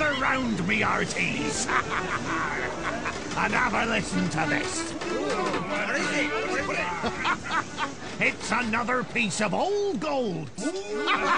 Gather round me, hearties. And have a listen to this. What is it? It's another piece of old gold.